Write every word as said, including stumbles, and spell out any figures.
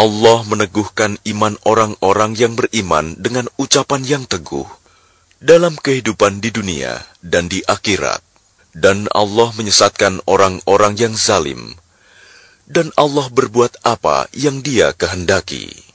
Allah meneguhkan iman orang-orang yang beriman dengan ucapan yang teguh dalam kehidupan di dunia dan di akhirat. Dan Allah menyesatkan orang-orang yang zalim. Dan Allah berbuat apa yang Dia kehendaki.